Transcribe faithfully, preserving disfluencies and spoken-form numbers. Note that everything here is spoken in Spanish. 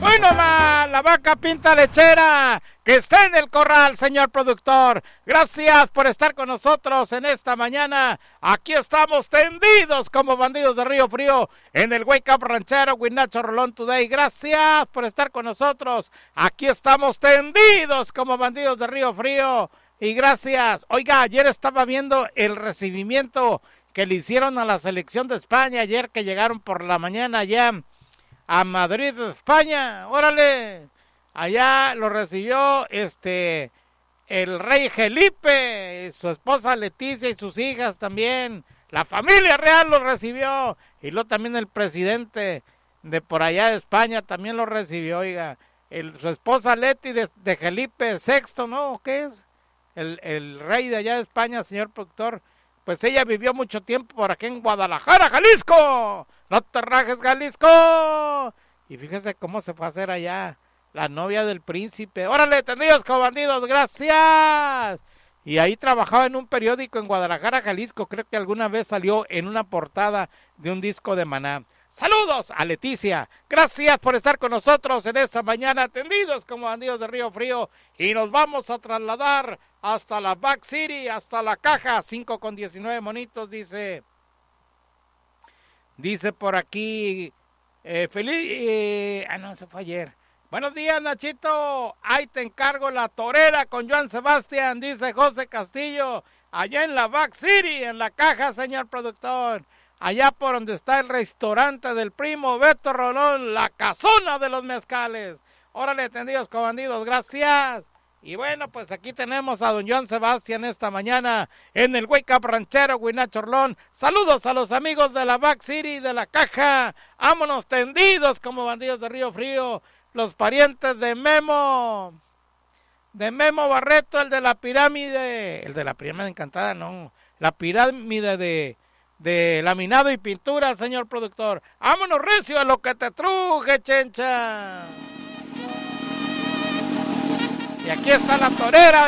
¡Hoy nomás! La vaca pinta lechera, que está en el corral, señor productor. Gracias por estar con nosotros en esta mañana. Aquí estamos tendidos como bandidos de Río Frío en el Wake Up Ranchero with Nacho Rolón Today. Gracias por estar con nosotros. Aquí estamos tendidos como bandidos de Río Frío. Y gracias. Oiga, ayer estaba viendo el recibimiento que le hicieron a la selección de España. Ayer que llegaron por la mañana allá a Madrid, España. Órale. Allá lo recibió este el rey Felipe, su esposa Leticia y sus hijas también. La familia real lo recibió. Y luego también el presidente de por allá de España también lo recibió, oiga. El, su esposa Leti de, de Felipe sexto, ¿no? ¿Qué es? El, el rey de allá de España, señor productor. Pues ella vivió mucho tiempo por aquí en Guadalajara, Jalisco. No te rajes, Jalisco. Y fíjese cómo se fue a hacer allá la novia del príncipe. Órale, tendidos como bandidos, gracias. Y ahí trabajaba en un periódico en Guadalajara, Jalisco. Creo que alguna vez salió en una portada de un disco de Maná. Saludos a Leticia. Gracias por estar con nosotros en esta mañana, tendidos como bandidos de Río Frío. Y nos vamos a trasladar hasta la Back City, hasta la caja, cinco con diecinueve monitos, dice. Dice por aquí, eh, feliz, eh, ah no, se fue ayer. Buenos días, Nachito, ahí te encargo la torera con Joan Sebastián, dice José Castillo, allá en la Back City, en la caja, señor productor. Allá por donde está el restaurante del primo Beto Rolón, la casona de los mezcales. Órale, tendidos con bandidos, gracias. Y bueno, pues aquí tenemos a don Joan Sebastián esta mañana en el Wake Up Ranchero with Nacho Rolón. Saludos a los amigos de la Back City, de la caja. Vámonos tendidos como bandidos de Río Frío. Los parientes de Memo. De Memo Barreto, el de la pirámide. El de la pirámide encantada, no. La pirámide de... de laminado y pintura, señor productor. Vámonos recio a lo que te truje, chencha. Y aquí está la torera.